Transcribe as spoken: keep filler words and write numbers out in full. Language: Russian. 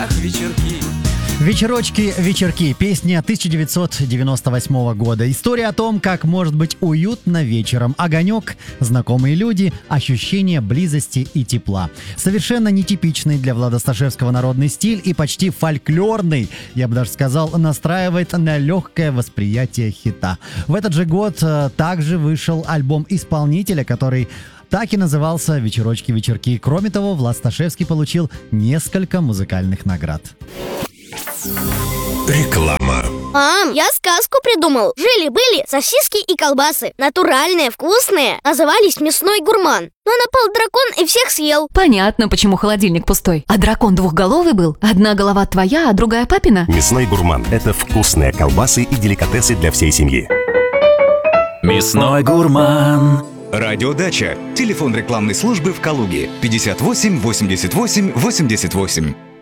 Ах, вечерки. Вечерочки, вечерки. Песня тысяча девятьсот девяносто восьмого года. История о том, как может быть уютно вечером. Огонек, знакомые люди, ощущение близости и тепла. Совершенно нетипичный для Влада Сташевского народный стиль и почти фольклорный, я бы даже сказал, настраивает на легкое восприятие хита. В этот же год э, также вышел альбом исполнителя, который так и назывался «Вечерочки-вечерки». Кроме того, Влад Сташевский получил несколько музыкальных наград. Реклама. Мам, я сказку придумал. Жили-были сосиски и колбасы. Натуральные, вкусные. Назывались «Мясной гурман». Но напал дракон и всех съел. Понятно, почему холодильник пустой. А дракон двухголовый был? Одна голова твоя, а другая папина? Мясной гурман – это вкусные колбасы и деликатесы для всей семьи. Мясной гурман. Радиодача. Телефон рекламной службы в Калуге. пятьдесят восемь восемьдесят восемь восемьдесят восемь.